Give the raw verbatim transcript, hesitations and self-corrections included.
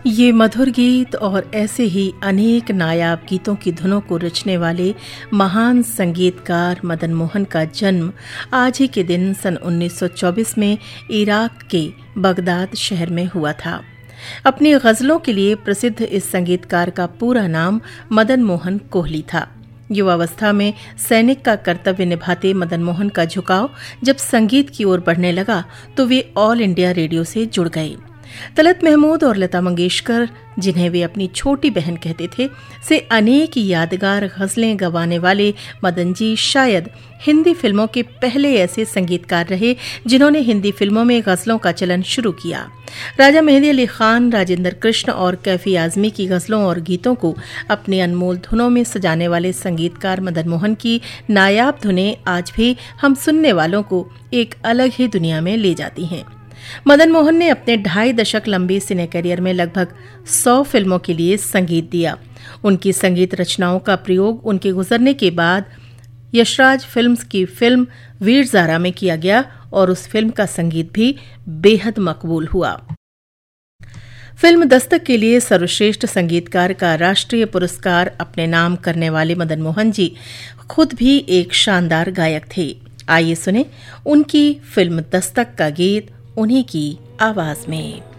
ये मधुर गीत और ऐसे ही अनेक नायाब गीतों की धुनों को रचने वाले महान संगीतकार मदन मोहन का जन्म आज ही के दिन सन उन्नीस सौ चौबीस में इराक के बगदाद शहर में हुआ था। अपनी गजलों के लिए प्रसिद्ध इस संगीतकार का पूरा नाम मदन मोहन कोहली था। युवावस्था में सैनिक का कर्तव्य निभाते मदन मोहन का झुकाव जब संगीत की ओर बढ़ने लगा तो वे ऑल इंडिया रेडियो से जुड़ गए। तलत महमूद और लता मंगेशकर, जिन्हें वे अपनी छोटी बहन कहते थे, से अनेक यादगार गजलें गवाने वाले मदन जी शायद हिंदी फिल्मों के पहले ऐसे संगीतकार रहे जिन्होंने हिंदी फिल्मों में गजलों का चलन शुरू किया। राजा मेहंदी अली खान, राजेंद्र कृष्ण और कैफी आजमी की गजलों और गीतों को अपनी अनमोल धुनों में सजाने वाले संगीतकार मदन मोहन की नायाब धुनें आज भी हम सुनने वालों को एक अलग ही दुनिया में ले जाती हैं। मदन मोहन ने अपने ढाई दशक लंबे सिने करियर में लगभग सौ फिल्मों के लिए संगीत दिया। उनकी संगीत रचनाओं का प्रयोग उनके गुजरने के बाद यशराज फिल्म्स की फिल्म वीर ज़ारा में किया गया और उस फिल्म का संगीत भी बेहद मकबूल हुआ। फिल्म दस्तक के लिए सर्वश्रेष्ठ संगीतकार का राष्ट्रीय पुरस्कार अपने नाम करने वाले मदन मोहन जी खुद भी एक शानदार गायक थे। आइए सुने उनकी फिल्म दस्तक का गीत उन्हीं की आवाज में।